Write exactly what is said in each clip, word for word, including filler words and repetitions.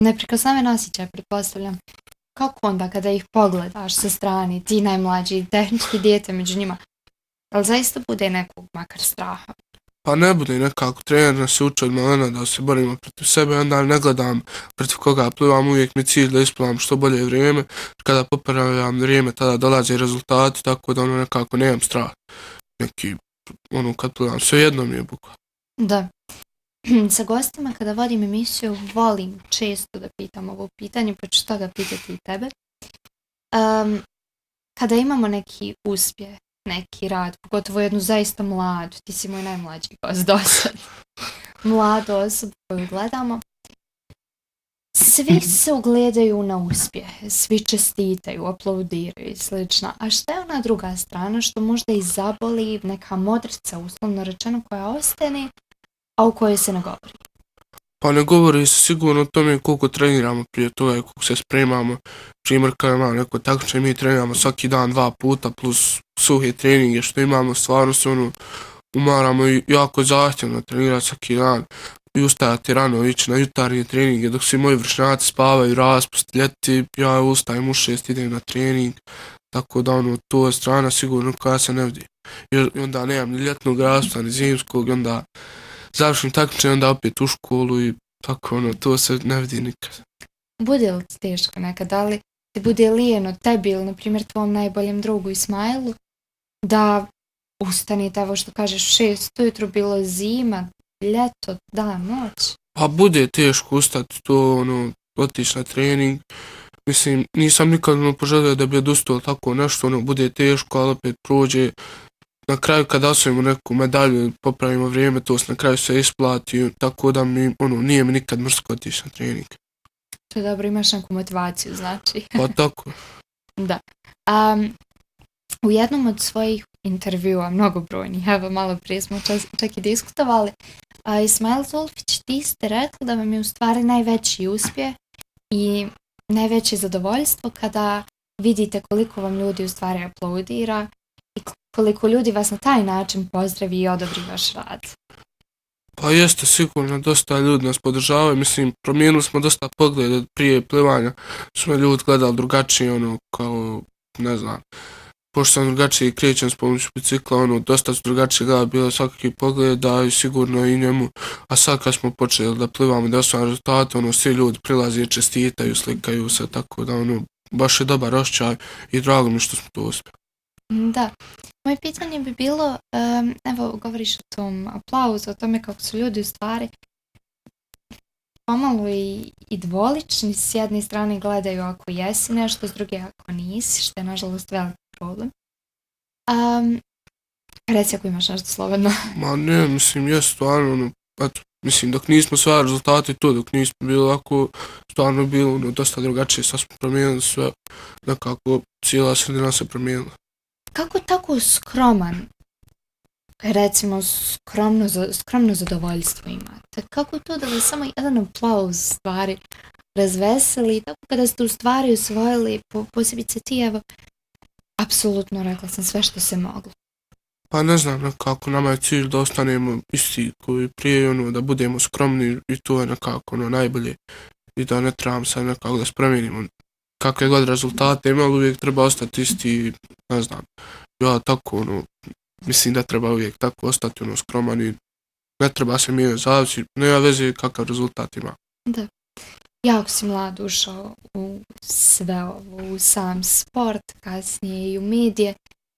neprikosnoven osjećaj, pretpostavljam. Kako onda kada ih pogledaš sa strane, ti najmlađi, tehnički dijete među njima, ali zaista bude nekog makar straha? Pa ne bude nekako, trener nas je učio od malena da se borimo protiv sebe, onda ne gledam protiv koga plivam, uvijek mi cilj da isplivam što bolje vrijeme, kada popravljam vrijeme tada dolaze rezultati, tako da ono nekako nemam strah. Neki, ono kad plivam, sve jedno mi je bukva. Da. Sa gostima kada vodim emisiju volim često da pitam ovo pitanje, pa ću toga pitati i tebe. Um, kada imamo neki uspjeh, neki rad, pogotovo jednu zaista mladu, ti si moj najmlađi gost do sad, mladu osobu koju gledamo, svi se ugledaju na uspjehe, svi čestitaju, aplaudiraju i slično, a šta je ona druga strana što možda i zaboli, neka modrica, uslovno rečeno, koja ostane, a u kojoj se ne govori? Pa ne govori se sigurno o tome koliko treniramo prije toga i koliko se spremamo. Primjer kada imamo neko takmičenje, mi treniramo svaki dan dva puta plus suhe treninge što imamo, stvarno se ono umaramo i jako zahtjevno trenirati svaki dan i ustajati rano, ići na jutarnje treninge dok svi moji vršnjaci spavaju, raspust, ljeti, ja ustajem u šest, idem na trening, tako da ono, to je strana sigurno koja se ne vidi. I onda nemam ni ljetnog raspusta, ni zimskog, onda završim takmičenje, onda opet u školu i tako ono, to se ne vidi nikad. Bude li teško nekad, da li te bude lijeno tebi ili, na primjer, tvom najboljem drugu Ismailu, da ustanete, evo što kažeš, šest ujutro, bilo zima, ljeto, dan, noć? Pa bude teško ustati, to ono, otići na trening. Mislim, nisam nikad ono poželio da bi odustao tako nešto, ono, bude teško, ali opet prođe. Na kraju kada osvojimo neku medalju, popravimo vrijeme, to se na kraju se isplati, tako da mi, ono, nije mi nikad mrsko otići na trening. To je dobro, imaš neku motivaciju, znači. Pa tako. Da. Um, u jednom od svojih intervjua, mnogobrojnih, evo malo prije smo čas, čak i diskutovali, a Ismail Zulfić, ti ste rekli da vam je u stvari najveći uspjeh i najveće zadovoljstvo kada vidite koliko vam ljudi u stvari aplaudira i koliko ljudi vas na taj način pozdravi i odobri vaš rad. Pa jeste sigurno, dosta ljudi nas podržavaju, mislim, promijenili smo dosta pogleda prije plivanja, smo ljudi gledali drugačije, ono, kao, ne znam, pošto sam drugačije krećem s pomoću bicikla, ono, dosta su drugačije gleda, bilo svakakvi pogleda i sigurno i njemu, a sad kad smo počeli da plivamo, da osvajamo rezultate, ono, svi ljudi prilaze, čestitaju, slikaju se, tako da, ono, baš je dobar osjećaj i drago mi što smo to uspjeli. Da. Moje pitanje bi bilo, um, evo govoriš o tom aplauzu, o tome kako su ljudi u stvari pomalo i, i dvolični, s jedne strane gledaju ako jesi nešto, s druge ako nisi, što je nažalost veliki problem. Um, reci ako imaš nešto slobodno. Ma ne, mislim, je stvarno, ono, eto, mislim, dok nismo sva rezultati tu, dok nismo bilo ovako, stvarno bilo ono, dosta drugačije, sad smo promijenili sve, nekako cijela sredina se promijenila. Kako tako skroman, recimo skromno, skromno zadovoljstvo imate? Kako to da vas samo jedan aplauz stvari razveseli i tako kada ste u stvari usvojili, po, posebice ti, evo, apsolutno rekla sam sve što se moglo. Pa ne znam, nekako nama je cilj da ostanemo isti koji prije, ono, da budemo skromni i to je nekako ono najbolje i da ne trebamo sad nekako da se promijenimo. Kakve god rezultate imali, uvijek treba ostati isti, ne znam, ja tako, ono, mislim da treba uvijek tako ostati, ono, skroman i ne treba se mijenjati, zavisi, nema veze kakav rezultat ima. Da. Jako si mlad ušao u sve ovo, u sam sport, kasnije i u medije.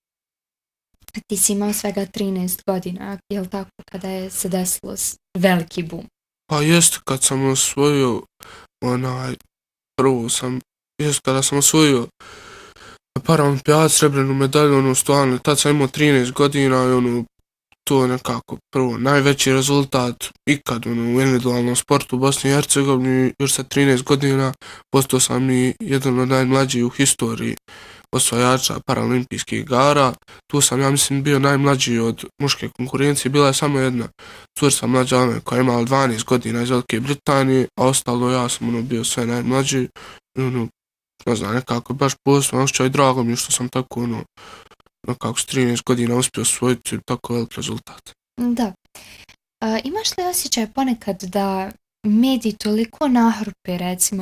Ti si imao svega trinaest godina, je li tako, kada je se desilo veliki boom? Pa jeste, kad sam osvojio, onaj, prvo sam, jeste kada sam osvojio Paralimpijad, srebrnu medalju, ono, stvarno, tad sam imao trinaest godina i ono, to je nekako prvo najveći rezultat ikad, ono, u individualnom sportu u Bosni i Hercegovini, još sa trinaest godina postao sam i jedan od najmlađih u historiji osvajača paralimpijskih igara. Tu sam, ja mislim, bio najmlađi od muške konkurencije. Bila je samo jedna curica mlađa ome koja je imala dvanaest godina iz Velike Britanije, a ostalo ja sam ono, bio sve najmlađi. Ono, ne znam, nekako baš posebno osjećaj, drago mi što sam tako ono, nekako s trinaest godina uspio osvojiti tako velik rezultat. Da. A, imaš li osjećaj ponekad da mediji toliko nahrupe, recimo,